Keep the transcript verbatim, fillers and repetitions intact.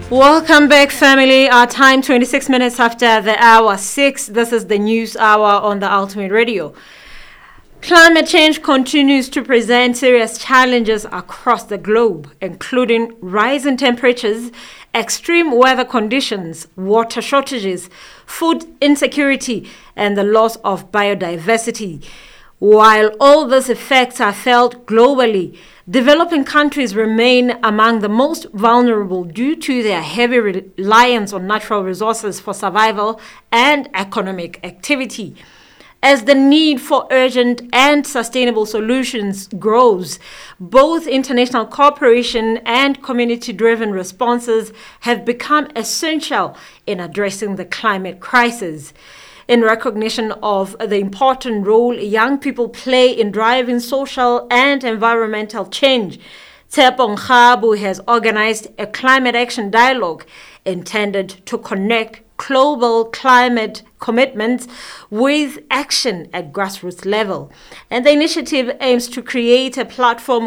Welcome back, family. Our time twenty-six minutes after the hour six. This is the news hour on the Ultimate Radio. Climate change continues to present serious challenges across the globe, including rising temperatures, extreme weather conditions, water shortages, food insecurity, and the loss of biodiversity. While all these effects are felt globally, developing countries remain among the most vulnerable due to their heavy reliance on natural resources for survival and economic activity. As the need for urgent and sustainable solutions grows, both international cooperation and community-driven responses have become essential in addressing the climate crisis. In recognition of the important role young people play in driving social and environmental change, Tshepo Nkgabu has organized a climate action dialogue intended to connect global climate commitments with action at grassroots level. And the initiative aims to create a platform